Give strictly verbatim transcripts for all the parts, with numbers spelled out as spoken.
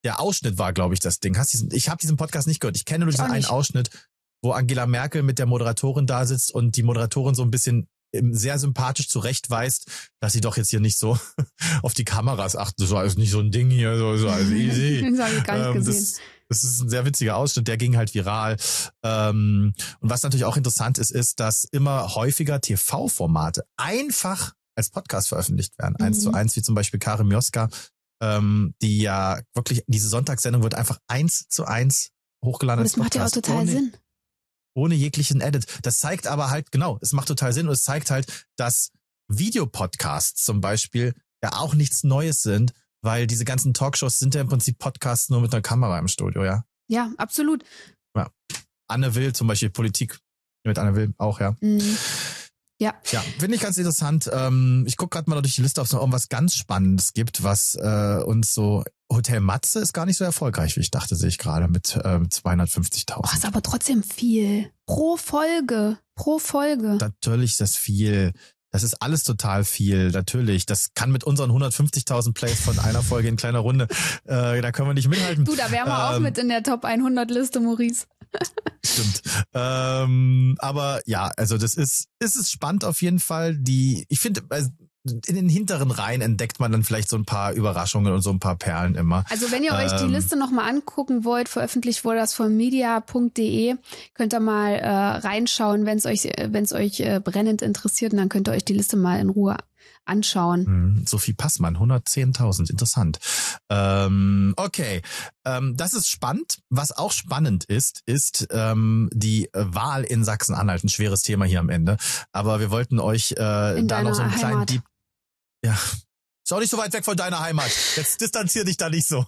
der Ausschnitt war, glaube ich, das Ding. Hast diesen, ich habe diesen Podcast nicht gehört. Ich kenne nur diesen einen Ausschnitt, wo Angela Merkel mit der Moderatorin da sitzt und die Moderatorin so ein bisschen sehr sympathisch zurechtweist, dass sie doch jetzt hier nicht so auf die Kameras achten. Das war also nicht so ein Ding hier, so, so also easy. Den habe ich gar nicht ähm, gesehen. Das, das ist ein sehr witziger Ausschnitt, der ging halt viral. Ähm, und was natürlich auch interessant ist, ist, dass immer häufiger T V-Formate einfach als Podcast veröffentlicht werden. Mhm. Eins zu eins, wie zum Beispiel Karin Mioska, ähm, die ja wirklich, diese Sonntagssendung wird einfach eins zu eins hochgeladen. Und das macht ja auch total ohne, Sinn. Ohne jeglichen Edit. Das zeigt aber halt, genau, es macht total Sinn und es zeigt halt, dass Videopodcasts zum Beispiel ja auch nichts Neues sind, weil diese ganzen Talkshows sind ja im Prinzip Podcasts nur mit einer Kamera im Studio, ja? Ja, absolut. Ja. Anne Will zum Beispiel, Politik mit Anne Will auch, ja. Mhm. Ja. Ja, finde ich ganz interessant. Ähm, ich gucke gerade mal durch die Liste, ob es noch irgendwas ganz Spannendes gibt, was äh, uns so... Hotel Matze ist gar nicht so erfolgreich, wie ich dachte, sehe ich gerade, mit ähm, zweihundertfünfzigtausend. Oh, ist aber trotzdem viel. Pro Folge. Pro Folge. Natürlich ist das viel. Das ist alles total viel, natürlich. Das kann mit unseren hundertfünfzigtausend Plays von einer Folge in kleiner Runde, äh, da können wir nicht mithalten. Du, da wären wir ähm, auch mit in der Top hundert Liste, Maurice. Stimmt. Ähm, aber ja, also das ist, ist es spannend auf jeden Fall. Die, ich finde, also in den hinteren Reihen entdeckt man dann vielleicht so ein paar Überraschungen und so ein paar Perlen immer. Also wenn ihr ähm, euch die Liste nochmal angucken wollt, veröffentlicht wurde das von media punkt de, könnt ihr mal äh, reinschauen, wenn es euch, wenn es euch äh, brennend interessiert, und dann könnt ihr euch die Liste mal in Ruhe anschauen. Sophie Passmann, hundertzehntausend, interessant. Ähm, okay, ähm, das ist spannend. Was auch spannend ist, ist ähm, die Wahl in Sachsen-Anhalt. Ein schweres Thema hier am Ende. Aber wir wollten euch äh, da noch so einen kleinen Deep... Ja, ist auch nicht so weit weg von deiner Heimat. Jetzt distanzier dich da nicht so.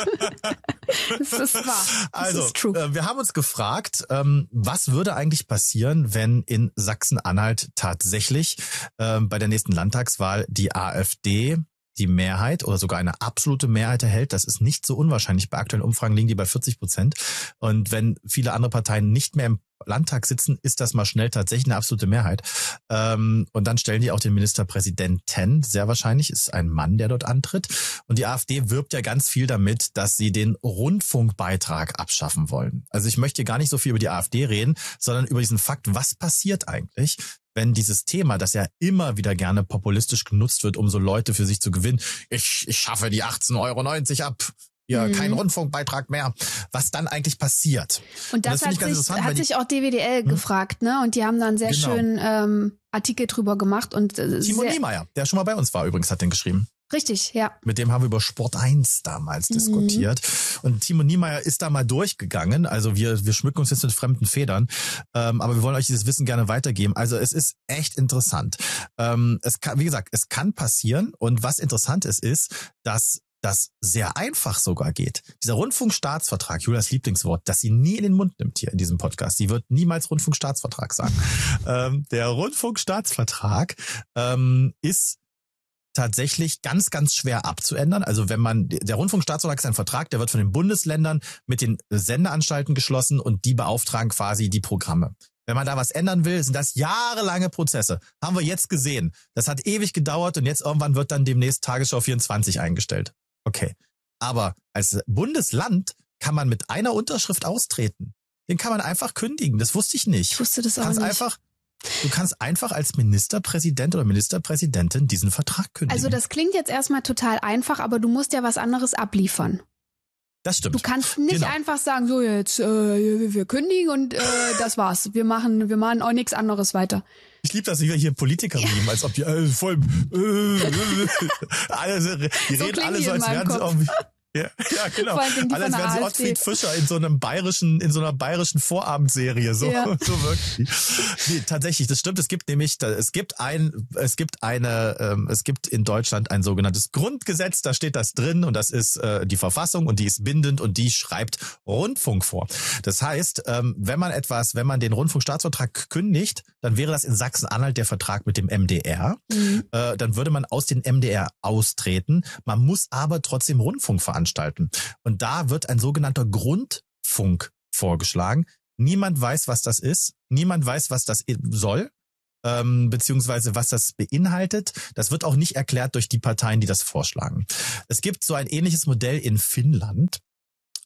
Das ist wahr. Das also, ist true. Äh, wir haben uns gefragt, ähm, was würde eigentlich passieren, wenn in Sachsen-Anhalt tatsächlich äh, bei der nächsten Landtagswahl die AfD die Mehrheit oder sogar eine absolute Mehrheit erhält. Das ist nicht so unwahrscheinlich. Bei aktuellen Umfragen liegen die bei vierzig Prozent. Und wenn viele andere Parteien nicht mehr im Landtag sitzen, ist das mal schnell tatsächlich eine absolute Mehrheit. Ähm, und dann stellen die auch den Ministerpräsidenten. Sehr wahrscheinlich ist ein Mann, der dort antritt. Und die AfD wirbt ja ganz viel damit, dass sie den Rundfunkbeitrag abschaffen wollen. Also ich möchte gar nicht so viel über die AfD reden, sondern über diesen Fakt, was passiert eigentlich, wenn dieses Thema, das ja immer wieder gerne populistisch genutzt wird, um so Leute für sich zu gewinnen, ich, ich schaffe die achtzehn Euro neunzig ab, ja, mhm. kein Rundfunkbeitrag mehr, was dann eigentlich passiert. Und das, und das hat, sich, hat sich auch D W D L hm? gefragt, ne? Und die haben dann sehr genau. schön ähm, Artikel drüber gemacht. Und äh, Timo Niemeyer, der schon mal bei uns war übrigens, hat den geschrieben. Richtig, ja. Mit dem haben wir über Sport eins damals mhm. diskutiert. Und Timo Niemeyer ist da mal durchgegangen. Also wir wir schmücken uns jetzt mit fremden Federn. Ähm, aber wir wollen euch dieses Wissen gerne weitergeben. Also es ist echt interessant. Ähm, es kann, wie gesagt, es kann passieren. Und was interessant ist, ist, dass das sehr einfach sogar geht. Dieser Rundfunkstaatsvertrag, Julias Lieblingswort, das sie nie in den Mund nimmt hier in diesem Podcast. Sie wird niemals Rundfunkstaatsvertrag sagen. ähm, der Rundfunkstaatsvertrag ähm, ist tatsächlich ganz, ganz schwer abzuändern. Also wenn man, der Rundfunkstaatsvertrag ist ein Vertrag, der wird von den Bundesländern mit den Sendeanstalten geschlossen und die beauftragen quasi die Programme. Wenn man da was ändern will, sind das jahrelange Prozesse. Haben wir jetzt gesehen. Das hat ewig gedauert und jetzt irgendwann wird dann demnächst Tagesschau vierundzwanzig eingestellt. Okay. Aber als Bundesland kann man mit einer Unterschrift austreten. Den kann man einfach kündigen. Das wusste ich nicht. Ich wusste das auch nicht. Einfach Du kannst einfach als Ministerpräsident oder Ministerpräsidentin diesen Vertrag kündigen. Also das klingt jetzt erstmal total einfach, aber du musst ja was anderes abliefern. Das stimmt. Du kannst nicht genau. einfach sagen, so jetzt, äh, wir kündigen und äh, das war's. Wir machen, wir machen auch nichts anderes weiter. Ich liebe das, wie wir hier Politiker reden, als ob die äh, voll, äh, äh, alle, die so reden alle so, als wären sie irgendwie... Ja, ja, genau. Alles wären sie Ottfried Fischer in so einem bayerischen, in so einer bayerischen Vorabendserie, so, ja. so wirklich. Nee, tatsächlich, das stimmt. Es gibt nämlich, es gibt ein, es gibt eine, ähm, es gibt in Deutschland ein sogenanntes Grundgesetz, da steht das drin und das ist äh, die Verfassung und die ist bindend und die schreibt Rundfunk vor. Das heißt, ähm, wenn man etwas, wenn man den Rundfunkstaatsvertrag kündigt, dann wäre das in Sachsen-Anhalt der Vertrag mit dem M D R. Mhm. Äh, dann würde man aus dem M D R austreten. Man muss aber trotzdem Rundfunk veranstalten. Und da wird ein sogenannter Grundfunk vorgeschlagen. Niemand weiß, was das ist. Niemand weiß, was das soll, ähm, beziehungsweise was das beinhaltet. Das wird auch nicht erklärt durch die Parteien, die das vorschlagen. Es gibt so ein ähnliches Modell in Finnland.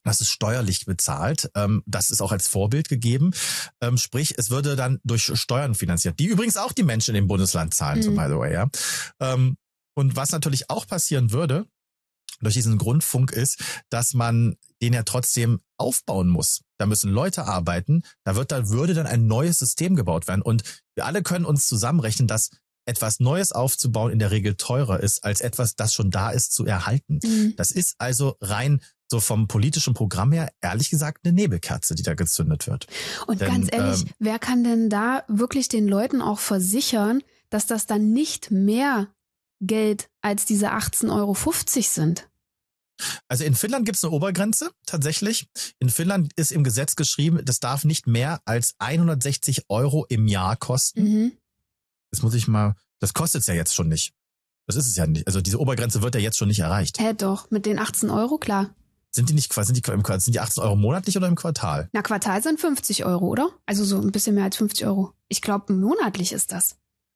Das ist steuerlich bezahlt. Ähm, das ist auch als Vorbild gegeben. Ähm, sprich, es würde dann durch Steuern finanziert, die übrigens auch die Menschen in dem Bundesland zahlen, mhm. so by the way. Ja. Ähm, und was natürlich auch passieren würde durch diesen Rundfunk ist, dass man den ja trotzdem aufbauen muss. Da müssen Leute arbeiten. Da wird da würde dann ein neues System gebaut werden. Und wir alle können uns zusammenrechnen, dass etwas Neues aufzubauen in der Regel teurer ist, als etwas, das schon da ist, zu erhalten. Mhm. Das ist also rein so vom politischen Programm her, ehrlich gesagt, eine Nebelkerze, die da gezündet wird. Und denn, ganz ehrlich, ähm, wer kann denn da wirklich den Leuten auch versichern, dass das dann nicht mehr Geld als diese achtzehn Euro fünfzig sind? Also in Finnland gibt es eine Obergrenze, tatsächlich. In Finnland ist im Gesetz geschrieben, das darf nicht mehr als hundertsechzig Euro im Jahr kosten. Mhm. Das muss ich mal, das kostet es ja jetzt schon nicht. Das ist es ja nicht. Also diese Obergrenze wird ja jetzt schon nicht erreicht. Hä, doch, mit den achtzehn Euro, klar. Sind die nicht, sind die, im, sind die achtzehn Euro monatlich oder im Quartal? Na, Quartal sind fünfzig Euro, oder? Also so ein bisschen mehr als fünfzig Euro. Ich glaube, monatlich ist das.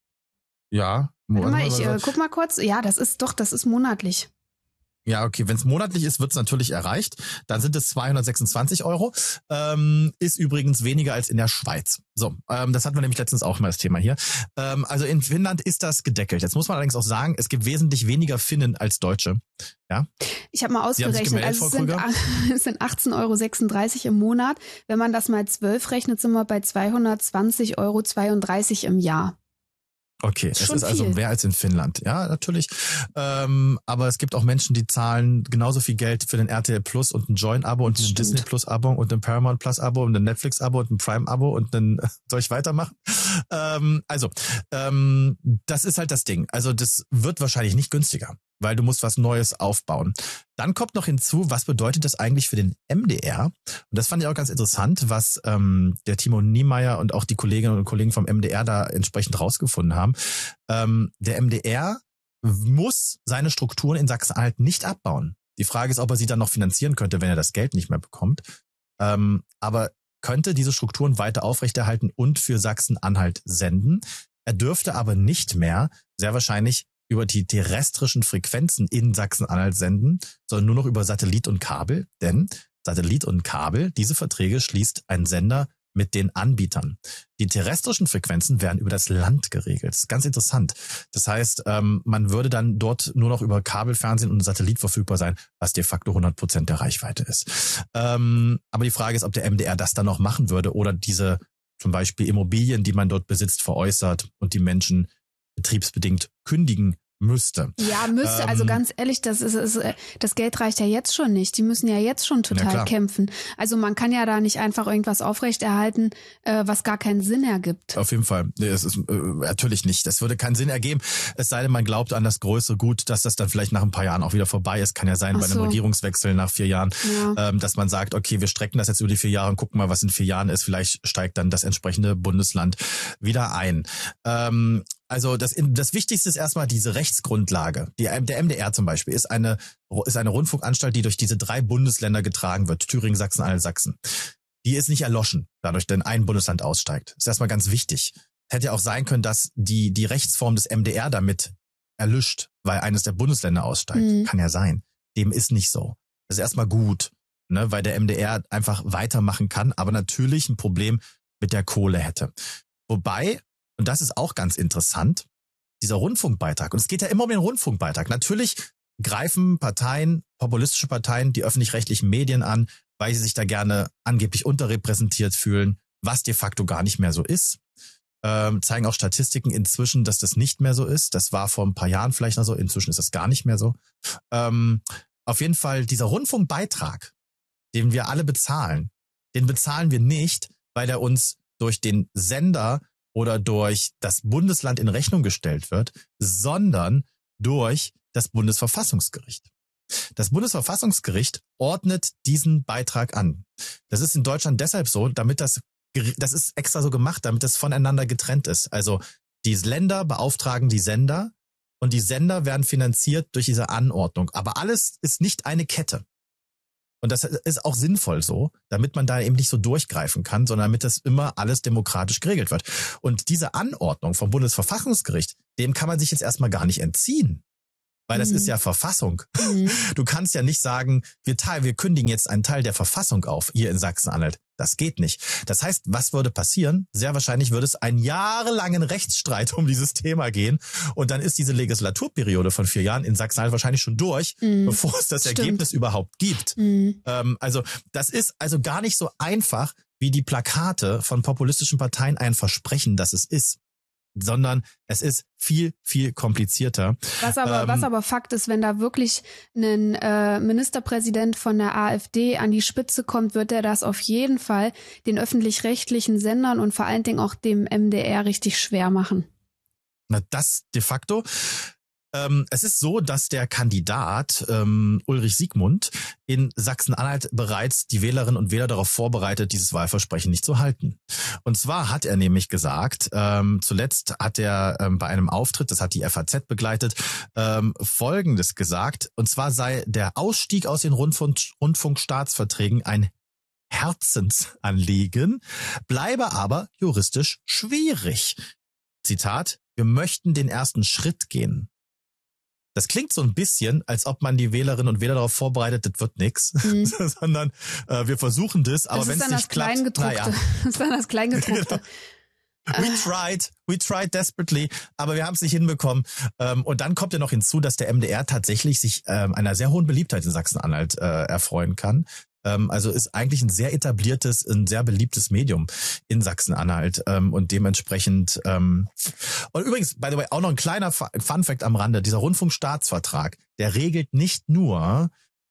Ja. Warte mal, ich äh, guck mal kurz. Ja, das ist doch, das ist monatlich. Ja, okay, wenn es monatlich ist, wird es natürlich erreicht. Dann sind es zweihundertsechsundzwanzig Euro. Ähm, ist übrigens weniger als in der Schweiz. So, ähm, das hatten wir nämlich letztens auch mal das Thema hier. Ähm, also in Finnland ist das gedeckelt. Jetzt muss man allerdings auch sagen, es gibt wesentlich weniger Finnen als Deutsche. Ja. Ich habe mal ausgerechnet, gemeldet, also es sind, es sind achtzehn Euro sechsunddreißig im Monat. Wenn man das mal zwölf rechnet, sind wir bei zweihundertzwanzig Euro zweiunddreißig im Jahr. Okay, es ist also mehr als in Finnland. Ja, natürlich. Ähm, aber es gibt auch Menschen, die zahlen genauso viel Geld für den R T L Plus und ein Join-Abo und ein Disney Plus-Abo und ein Paramount Plus-Abo und ein Netflix-Abo und ein Prime-Abo und ein, soll ich weitermachen? Ähm, also, ähm, das ist halt das Ding. Also das wird wahrscheinlich nicht günstiger, weil du musst was Neues aufbauen. Dann kommt noch hinzu, was bedeutet das eigentlich für den M D R? Und das fand ich auch ganz interessant, was ähm, der Timo Niemeyer und auch die Kolleginnen und Kollegen vom M D R da entsprechend rausgefunden haben. Ähm, der M D R muss seine Strukturen in Sachsen-Anhalt nicht abbauen. Die Frage ist, ob er sie dann noch finanzieren könnte, wenn er das Geld nicht mehr bekommt. Ähm, aber könnte diese Strukturen weiter aufrechterhalten und für Sachsen-Anhalt senden. Er dürfte aber nicht mehr, sehr wahrscheinlich, über die terrestrischen Frequenzen in Sachsen-Anhalt senden, sondern nur noch über Satellit und Kabel. Denn Satellit und Kabel, diese Verträge schließt ein Sender mit den Anbietern. Die terrestrischen Frequenzen werden über das Land geregelt. Das ist ganz interessant. Das heißt, ähm, man würde dann dort nur noch über Kabelfernsehen und Satellit verfügbar sein, was de facto hundert Prozent der Reichweite ist. Ähm, aber die Frage ist, ob der M D R das dann noch machen würde oder diese zum Beispiel Immobilien, die man dort besitzt, veräußert und die Menschen betriebsbedingt kündigen müsste. Ja, müsste, ähm, also ganz ehrlich, das ist, ist das Geld reicht ja jetzt schon nicht. Die müssen ja jetzt schon total ja, kämpfen. Also man kann ja da nicht einfach irgendwas aufrechterhalten, äh, was gar keinen Sinn ergibt. Auf jeden Fall. Es ist äh, natürlich nicht. Das würde keinen Sinn ergeben. Es sei denn, man glaubt an das größere Gut, dass das dann vielleicht nach ein paar Jahren auch wieder vorbei ist. Kann ja sein, Ach bei einem so. Regierungswechsel nach vier Jahren, ja. ähm, dass man sagt, okay, wir strecken das jetzt über die vier Jahre und gucken mal, was in vier Jahren ist. Vielleicht steigt dann das entsprechende Bundesland wieder ein. Ähm, Also das, das Wichtigste ist erstmal diese Rechtsgrundlage. Die, der M D R zum Beispiel ist eine, ist eine Rundfunkanstalt, die durch diese drei Bundesländer getragen wird. Thüringen, Sachsen-Anhalt, Sachsen. Die ist nicht erloschen, dadurch, denn ein Bundesland aussteigt. Das ist erstmal ganz wichtig. Hätte ja auch sein können, dass die, die Rechtsform des M D R damit erlischt, weil eines der Bundesländer aussteigt. Mhm. Kann ja sein. Dem ist nicht so. Das ist erstmal gut, ne, weil der M D R einfach weitermachen kann, aber natürlich ein Problem mit der Kohle hätte. Wobei, und das ist auch ganz interessant, dieser Rundfunkbeitrag. Und es geht ja immer um den Rundfunkbeitrag. Natürlich greifen Parteien, populistische Parteien, die öffentlich-rechtlichen Medien an, weil sie sich da gerne angeblich unterrepräsentiert fühlen, was de facto gar nicht mehr so ist. Ähm, zeigen auch Statistiken inzwischen, dass das nicht mehr so ist. Das war vor ein paar Jahren vielleicht noch so. Inzwischen ist das gar nicht mehr so. Ähm, auf jeden Fall dieser Rundfunkbeitrag, den wir alle bezahlen, den bezahlen wir nicht, weil er uns durch den Sender oder durch das Bundesland in Rechnung gestellt wird, sondern durch das Bundesverfassungsgericht. Das Bundesverfassungsgericht ordnet diesen Beitrag an. Das ist in Deutschland deshalb so, damit das, das ist extra so gemacht, damit das voneinander getrennt ist. Also die Länder beauftragen die Sender und die Sender werden finanziert durch diese Anordnung. Aber alles ist nicht eine Kette. Und das ist auch sinnvoll so, damit man da eben nicht so durchgreifen kann, sondern damit das immer alles demokratisch geregelt wird. Und diese Anordnung vom Bundesverfassungsgericht, dem kann man sich jetzt erstmal gar nicht entziehen. Weil das mhm. ist ja Verfassung. Mhm. Du kannst ja nicht sagen, wir teil, wir kündigen jetzt einen Teil der Verfassung auf hier in Sachsen-Anhalt. Das geht nicht. Das heißt, was würde passieren? Sehr wahrscheinlich würde es einen jahrelangen Rechtsstreit um dieses Thema gehen. Und dann ist diese Legislaturperiode von vier Jahren in Sachsen-Anhalt wahrscheinlich schon durch, mhm. bevor es das Stimmt. Ergebnis überhaupt gibt. Mhm. Ähm, also das ist also gar nicht so einfach, wie die Plakate von populistischen Parteien ein versprechen, dass es ist. Sondern es ist viel, viel komplizierter. Was aber, ähm, was aber Fakt ist, wenn da wirklich ein äh, Ministerpräsident von der AfD an die Spitze kommt, wird er das auf jeden Fall den öffentlich-rechtlichen Sendern und vor allen Dingen auch dem M D R richtig schwer machen. Na, das de facto. Ähm, es ist so, dass der Kandidat ähm, Ulrich Siegmund in Sachsen-Anhalt bereits die Wählerinnen und Wähler darauf vorbereitet, dieses Wahlversprechen nicht zu halten. Und zwar hat er nämlich gesagt, ähm, zuletzt hat er ähm, bei einem Auftritt, das hat die F A Z begleitet, ähm, Folgendes gesagt. Und zwar sei der Ausstieg aus den Rundfunk, Rundfunkstaatsverträgen ein Herzensanliegen, bleibe aber juristisch schwierig. Zitat, wir möchten den ersten Schritt gehen. Das klingt so ein bisschen, als ob man die Wählerinnen und Wähler darauf vorbereitet, das wird nix, mhm. sondern äh, wir versuchen das, aber wenn es nicht klappt, naja. Das ist dann das Kleingedruckte. We tried, we tried desperately, aber wir haben es nicht hinbekommen. Und dann kommt ja noch hinzu, dass der M D R tatsächlich sich einer sehr hohen Beliebtheit in Sachsen-Anhalt erfreuen kann. Also ist eigentlich ein sehr etabliertes, ein sehr beliebtes Medium in Sachsen-Anhalt und dementsprechend. Und übrigens, by the way, auch noch ein kleiner Funfact am Rande: Dieser Rundfunkstaatsvertrag, der regelt nicht nur,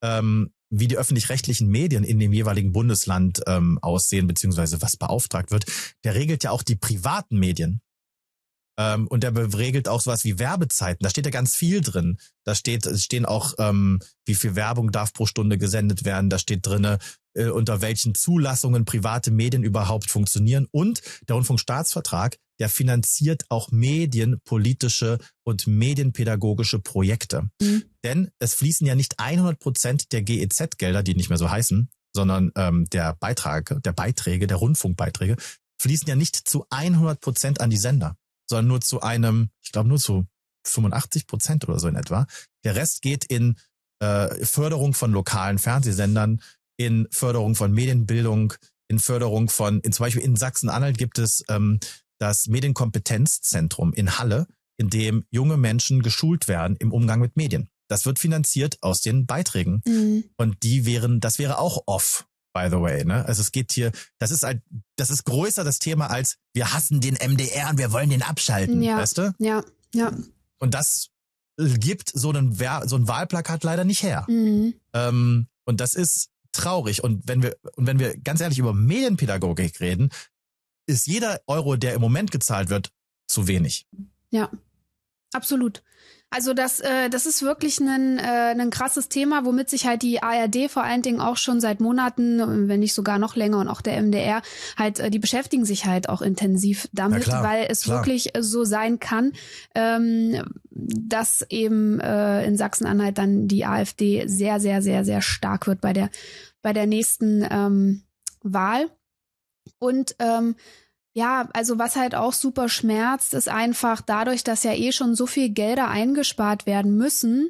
wie die öffentlich-rechtlichen Medien in dem jeweiligen Bundesland aussehen beziehungsweise was beauftragt wird. Der regelt ja auch die privaten Medien. Ähm, und der regelt auch sowas wie Werbezeiten. Da steht ja ganz viel drin. Da steht, es stehen auch, ähm, wie viel Werbung darf pro Stunde gesendet werden. Da steht drinne, äh, unter welchen Zulassungen private Medien überhaupt funktionieren. Und der Rundfunkstaatsvertrag, der finanziert auch medienpolitische und medienpädagogische Projekte. Mhm. Denn es fließen ja nicht hundert Prozent der G E Z-Gelder, die nicht mehr so heißen, sondern ähm, der Beitrag, der Beiträge, der Rundfunkbeiträge, fließen ja nicht zu hundert Prozent an die Sender, sondern nur zu einem, ich glaube nur zu fünfundachtzig Prozent oder so in etwa. Der Rest geht in äh, Förderung von lokalen Fernsehsendern, in Förderung von Medienbildung, in Förderung von, in, zum Beispiel in Sachsen-Anhalt gibt es ähm, das Medienkompetenzzentrum in Halle, in dem junge Menschen geschult werden im Umgang mit Medien. Das wird finanziert aus den Beiträgen. Mhm. Und die wären, das wäre auch off. By the way, ne? Also es geht hier, das ist halt, das ist größer das Thema als wir hassen den M D R und wir wollen den abschalten, ja, weißt du? Ja, ja. Und das gibt so einen so ein Wahlplakat leider nicht her. Mhm. Ähm, und das ist traurig. Und wenn wir und wenn wir ganz ehrlich über Medienpädagogik reden, ist jeder Euro, der im Moment gezahlt wird, zu wenig. Ja, absolut. Also das, äh, das ist wirklich ein, äh, ein krasses Thema, womit sich halt die A R D vor allen Dingen auch schon seit Monaten, wenn nicht sogar noch länger, und auch der M D R, halt, äh, die beschäftigen sich halt auch intensiv damit, klar, weil es klar. wirklich so sein kann, ähm, dass eben äh, in Sachsen-Anhalt dann die AfD sehr, sehr, sehr, sehr stark wird bei der bei der nächsten ähm, Wahl. Und ähm, ja, also was halt auch super schmerzt, ist einfach dadurch, dass ja eh schon so viel Gelder eingespart werden müssen,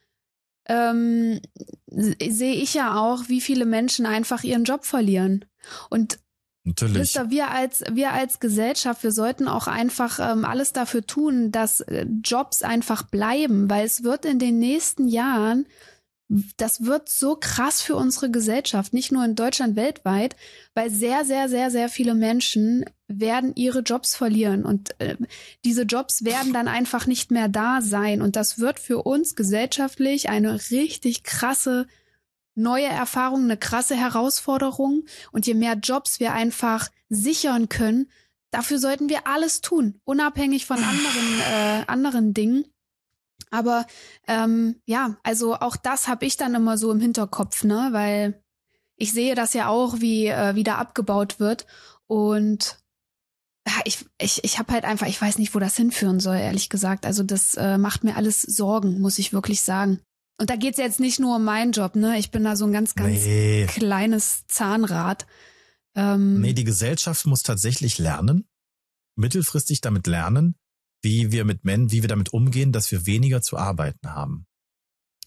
ähm, sehe ich ja auch, wie viele Menschen einfach ihren Job verlieren. Und natürlich. Wisst ihr, wir als wir als Gesellschaft, wir sollten auch einfach ähm, alles dafür tun, dass äh, Jobs einfach bleiben, weil es wird in den nächsten Jahren, das wird so krass für unsere Gesellschaft, nicht nur in Deutschland, weltweit, weil sehr, sehr, sehr, sehr viele Menschen werden ihre Jobs verlieren und äh, diese Jobs werden dann einfach nicht mehr da sein und das wird für uns gesellschaftlich eine richtig krasse neue Erfahrung, eine krasse Herausforderung und je mehr Jobs wir einfach sichern können, dafür sollten wir alles tun, unabhängig von anderen, äh, anderen Dingen. Aber ähm, ja, also auch das habe ich dann immer so im Hinterkopf, ne, weil ich sehe das ja auch, wie äh, wieder abgebaut wird und ja, ich ich ich habe halt einfach, ich weiß nicht, wo das hinführen soll, ehrlich gesagt. Also das äh, macht mir alles Sorgen, muss ich wirklich sagen. Und da geht's jetzt nicht nur um meinen Job, ne? Ich bin da so ein ganz, ganz nee. kleines Zahnrad. Ähm, nee, die Gesellschaft muss tatsächlich lernen, mittelfristig damit lernen, wie wir mit Men, wie wir damit umgehen, dass wir weniger zu arbeiten haben.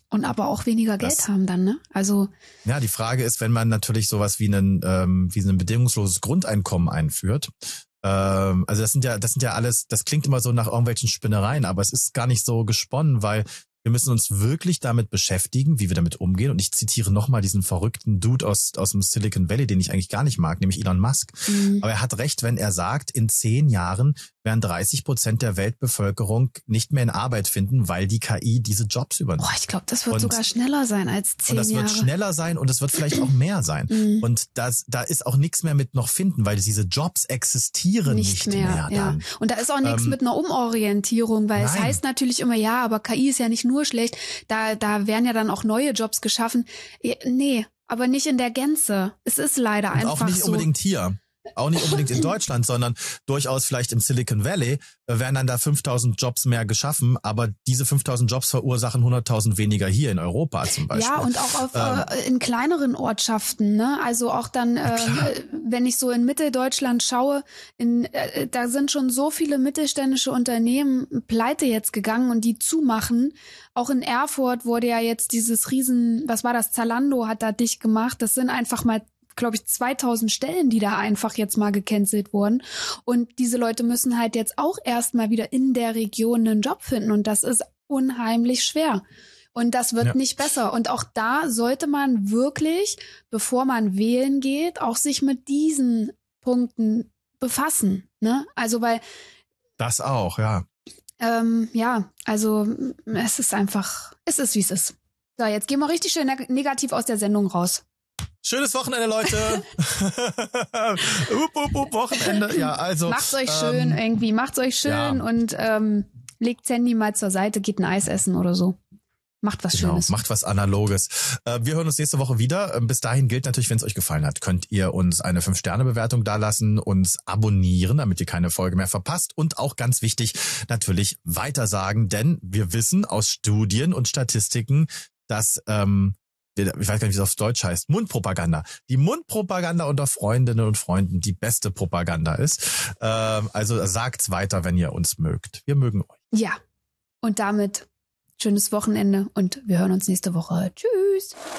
Und aber auch weniger Geld das, haben dann, ne? Also ja, die Frage ist, wenn man natürlich sowas wie einen ähm, wie ein bedingungsloses Grundeinkommen einführt. Ähm, also das sind ja das sind ja alles, das klingt immer so nach irgendwelchen Spinnereien, aber es ist gar nicht so gesponnen, weil wir müssen uns wirklich damit beschäftigen, wie wir damit umgehen. Und ich zitiere nochmal diesen verrückten Dude aus, aus dem Silicon Valley, den ich eigentlich gar nicht mag, nämlich Elon Musk. Mhm. Aber er hat recht, wenn er sagt, in zehn Jahren werden dreißig Prozent der Weltbevölkerung nicht mehr in Arbeit finden, weil die K I diese Jobs übernimmt. Boah, ich glaube, das wird und, sogar schneller sein als zehn Jahre. Und das Jahre. wird schneller sein und es wird vielleicht auch mehr sein. Mhm. Und das, da ist auch nichts mehr mit noch finden, weil diese Jobs existieren nicht, nicht mehr. mehr ja. dann. Und da ist auch nichts ähm, mit einer Umorientierung, weil nein. es heißt natürlich immer, ja, aber K I ist ja nicht nur schlecht, da, da werden ja dann auch neue Jobs geschaffen. Nee, aber nicht in der Gänze. Es ist leider und einfach so. Auch nicht so. unbedingt hier. Auch nicht unbedingt in Deutschland, sondern durchaus vielleicht im Silicon Valley werden dann da fünftausend Jobs mehr geschaffen, aber diese fünftausend Jobs verursachen hunderttausend weniger hier in Europa zum Beispiel. Ja, und auch auf, ähm, äh, in kleineren Ortschaften, ne? Also auch dann, äh, wenn ich so in Mitteldeutschland schaue, in, äh, da sind schon so viele mittelständische Unternehmen pleite jetzt gegangen und die zumachen. Auch in Erfurt wurde ja jetzt dieses Riesen, was war das, Zalando hat da dicht gemacht. Das sind einfach mal glaube ich, zweitausend Stellen, die da einfach jetzt mal gecancelt wurden. Und diese Leute müssen halt jetzt auch erstmal wieder in der Region einen Job finden. Und das ist unheimlich schwer. Und das wird ja. nicht besser. Und auch da sollte man wirklich, bevor man wählen geht, auch sich mit diesen Punkten befassen. Ne? Also, weil... Das auch, ja. Ähm, ja, also es ist einfach, es ist, wie es ist. So, jetzt gehen wir richtig schön neg- negativ aus der Sendung raus. Schönes Wochenende, Leute. up, up, up, Wochenende. Ja, also. Macht's euch ähm, schön irgendwie. Macht's euch schön ja. und ähm, legt's Handy mal zur Seite, geht ein Eis essen oder so. Macht was genau, Schönes. Macht was Analoges. Äh, wir hören uns nächste Woche wieder. Bis dahin gilt natürlich, wenn es euch gefallen hat, könnt ihr uns eine fünf Sterne Bewertung dalassen, uns abonnieren, damit ihr keine Folge mehr verpasst und auch ganz wichtig, natürlich weitersagen, denn wir wissen aus Studien und Statistiken, dass ähm, ich weiß gar nicht, wie es auf Deutsch heißt, Mundpropaganda. Die Mundpropaganda unter Freundinnen und Freunden die beste Propaganda ist. Ähm, also sagt's weiter, wenn ihr uns mögt. Wir mögen euch. Ja, und damit schönes Wochenende und wir hören uns nächste Woche. Tschüss.